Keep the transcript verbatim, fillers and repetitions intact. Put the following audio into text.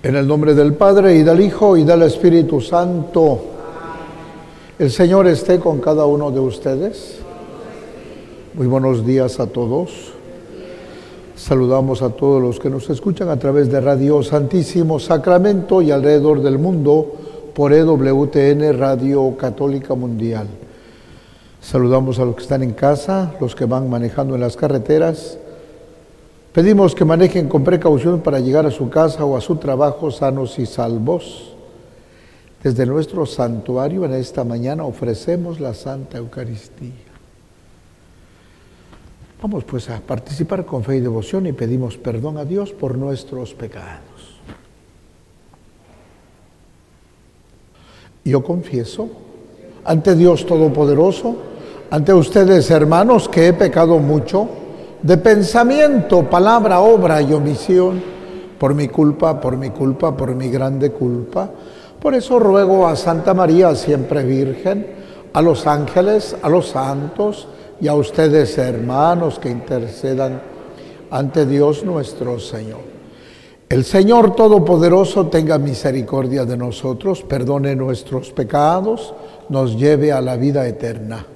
En el nombre del Padre, y del Hijo, y del Espíritu Santo. El Señor esté con cada uno de ustedes. Muy buenos días a todos. Saludamos a todos los que nos escuchan a través de Radio Santísimo Sacramento y alrededor del mundo por E W T N Radio Católica Mundial. Saludamos a los que están en casa, los que van manejando en las carreteras. Pedimos que manejen con precaución para llegar a su casa o a su trabajo sanos y salvos. Desde nuestro santuario en esta mañana ofrecemos la Santa Eucaristía. Vamos pues a participar con fe y devoción y pedimos perdón a Dios por nuestros pecados. Yo confieso ante Dios Todopoderoso, ante ustedes, hermanos, que he pecado mucho de pensamiento, palabra, obra y omisión, por mi culpa, por mi culpa, por mi grande culpa. Por eso ruego a Santa María, siempre Virgen, a los ángeles, a los santos y a ustedes, hermanos, que intercedan ante Dios nuestro Señor. El Señor Todopoderoso tenga misericordia de nosotros, perdone nuestros pecados, nos lleve a la vida eterna.